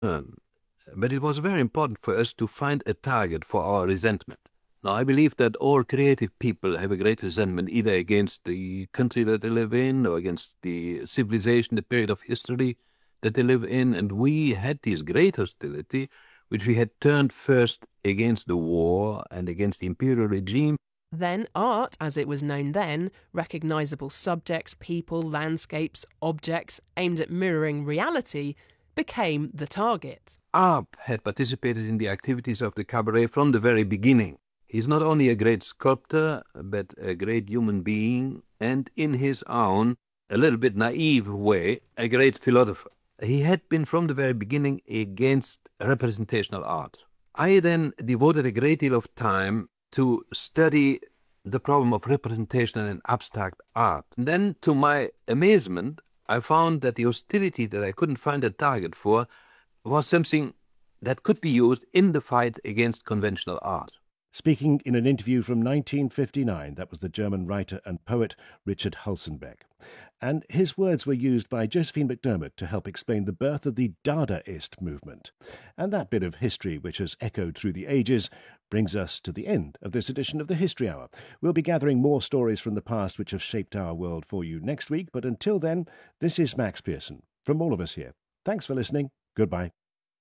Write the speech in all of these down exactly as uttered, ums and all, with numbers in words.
But it was very important for us to find a target for our resentment. Now, I believe that all creative people have a great resentment either against the country that they live in or against the civilization, the period of history that they live in. And we had this great hostility, which we had turned first against the war and against the imperial regime. Then art, as it was known then, recognisable subjects, people, landscapes, objects aimed at mirroring reality, became the target. Arp had participated in the activities of the cabaret from the very beginning. He's not only a great sculptor, but a great human being, and in his own, a little bit naive way, a great philosopher. He had been from the very beginning against representational art. I then devoted a great deal of time to study the problem of representational and abstract art. And then, to my amazement, I found that the hostility that I couldn't find a target for was something that could be used in the fight against conventional art. Speaking in an interview from nineteen fifty-nine, that was the German writer and poet Richard Hulsenbeck. And his words were used by Josephine McDermott to help explain the birth of the Dadaist movement. And that bit of history, which has echoed through the ages, brings us to the end of this edition of the History Hour. We'll be gathering more stories from the past which have shaped our world for you next week, but until then, this is Max Pearson. From all of us here, thanks for listening. Goodbye.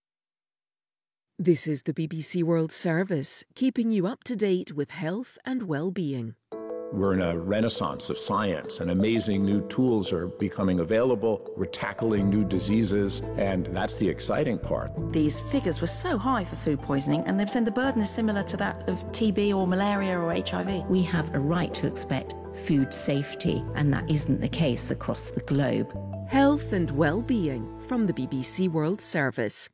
This is the B B C World Service, keeping you up to date with health and well-being. We're in a renaissance of science, and amazing new tools are becoming available. We're tackling new diseases, and that's the exciting part. These figures were so high for food poisoning, and they've said the burden is similar to that of T B or malaria or H I V. We have a right to expect food safety, and that isn't the case across the globe. Health and well-being from the B B C World Service.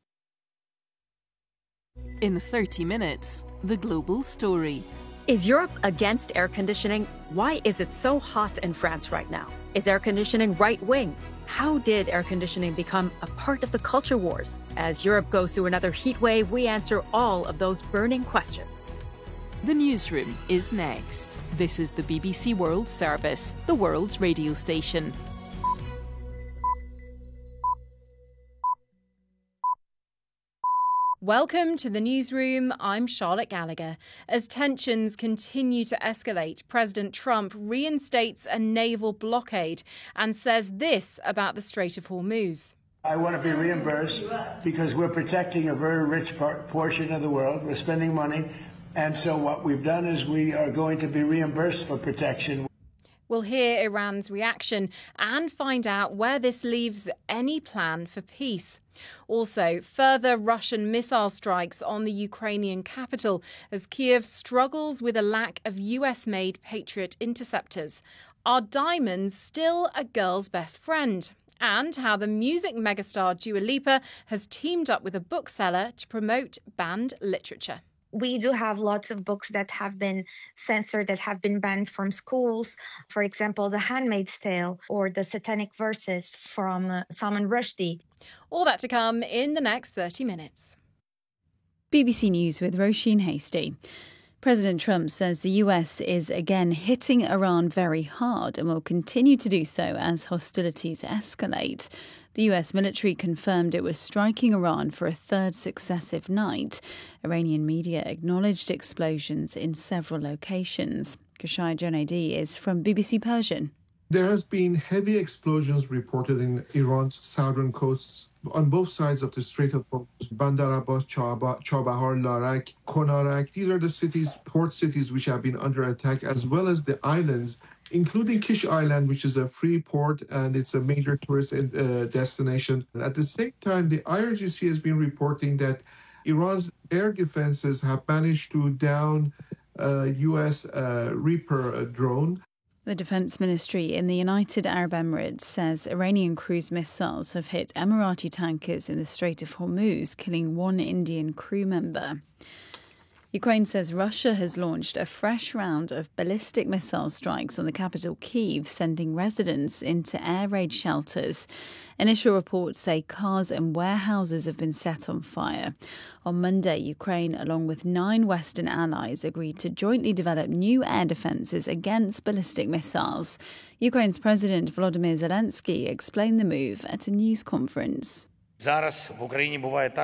In thirty minutes, the global story. Is Europe against air conditioning? Why is it so hot in France right now? Is air conditioning right-wing? How did air conditioning become a part of the culture wars? As Europe goes through another heat wave, we answer all of those burning questions. The newsroom is next. This is the B B C World Service, the world's radio station. Welcome to the newsroom. I'm Charlotte Gallagher. As tensions continue to escalate, President Trump reinstates a naval blockade and says this about the Strait of Hormuz. I want to be reimbursed because we're protecting a very rich part, portion of the world. We're spending money. And so what we've done is we are going to be reimbursed for protection. We'll hear Iran's reaction and find out where this leaves any plan for peace. Also, further Russian missile strikes on the Ukrainian capital as Kiev struggles with a lack of U S-made Patriot interceptors. Are diamonds still a girl's best friend? And how the music megastar Dua Lipa has teamed up with a bookseller to promote banned literature. We do have lots of books that have been censored, that have been banned from schools. For example, The Handmaid's Tale or the Satanic Verses from uh, Salman Rushdie. All that to come in the next thirty minutes. B B C News with Roisin Hasty. President Trump says the U S is again hitting Iran very hard and will continue to do so as hostilities escalate. The U S military confirmed it was striking Iran for a third successive night. Iranian media acknowledged explosions in several locations. Kashai Jonaidi is from B B C Persian. There has been heavy explosions reported in Iran's southern coasts on both sides of the Strait of Hormuz. Bandar Abbas, Chabahar, Larak, Konarak. These are the cities, port cities, which have been under attack, as well as the islands, including Kish Island, which is a free port and it's a major tourist uh, destination. At the same time, the I R G C has been reporting that Iran's air defenses have managed to down a U S uh, Reaper drone. The Defence Ministry in the United Arab Emirates says Iranian cruise missiles have hit Emirati tankers in the Strait of Hormuz, killing one Indian crew member. Ukraine says Russia has launched a fresh round of ballistic missile strikes on the capital Kyiv, sending residents into air raid shelters. Initial reports say cars and warehouses have been set on fire. On Monday, Ukraine, along with nine Western allies, agreed to jointly develop new air defences against ballistic missiles. Ukraine's President Volodymyr Zelensky explained the move at a news conference.